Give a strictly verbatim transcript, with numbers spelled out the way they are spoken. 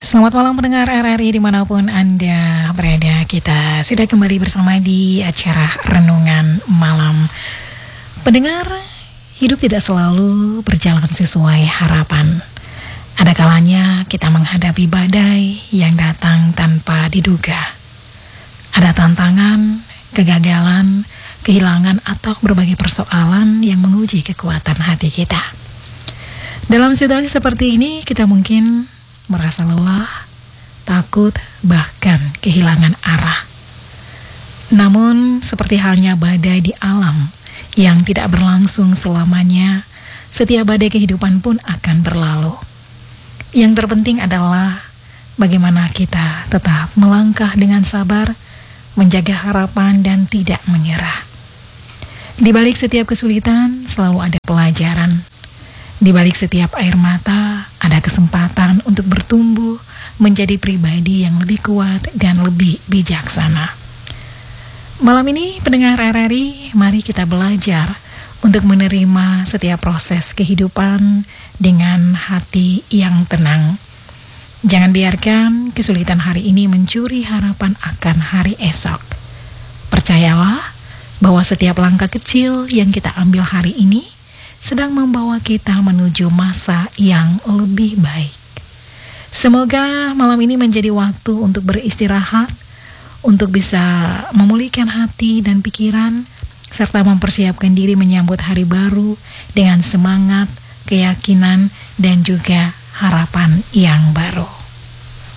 Selamat malam pendengar R R I dimanapun Anda berada. Kita sudah kembali bersama di acara Renungan Malam. Pendengar, hidup tidak selalu berjalan sesuai harapan. Ada kalanya kita menghadapi badai yang datang tanpa diduga. Ada tantangan, kegagalan, kehilangan atau berbagai persoalan yang menguji kekuatan hati kita. Dalam situasi seperti ini kita mungkin merasa lelah, takut, bahkan kehilangan arah. Namun, seperti halnya badai di alam yang tidak berlangsung selamanya, setiap badai kehidupan pun akan berlalu. Yang terpenting adalah bagaimana kita tetap melangkah dengan sabar, menjaga harapan dan tidak menyerah. Di balik setiap kesulitan selalu ada pelajaran. Di balik setiap air mata, ada kesempatan untuk bertumbuh menjadi pribadi yang lebih kuat dan lebih bijaksana. Malam ini, pendengar R R I, mari kita belajar untuk menerima setiap proses kehidupan dengan hati yang tenang. Jangan biarkan kesulitan hari ini mencuri harapan akan hari esok. Percayalah bahwa setiap langkah kecil yang kita ambil hari ini sedang membawa kita menuju masa yang lebih baik. Semoga malam ini menjadi waktu untuk beristirahat, untuk bisa memulihkan hati dan pikiran, serta mempersiapkan diri menyambut hari baru dengan semangat, keyakinan, dan juga harapan yang baru.